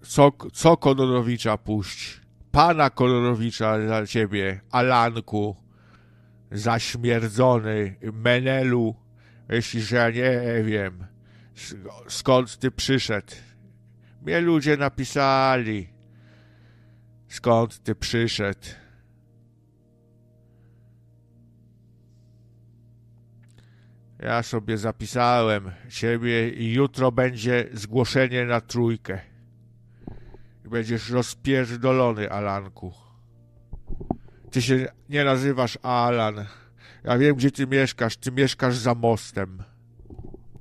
Co Kononowicza puść? Pana Kononowicza dla ciebie, Alanku, zaśmierdzony, Menelu, myślisz, że ja nie wiem, skąd ty przyszedł. Mnie ludzie napisali, skąd ty przyszedł. Ja sobie zapisałem siebie i jutro będzie zgłoszenie na trójkę. Będziesz rozpierdolony, Alanku. Ty się nie nazywasz Alan. Ja wiem, gdzie ty mieszkasz. Ty mieszkasz za mostem.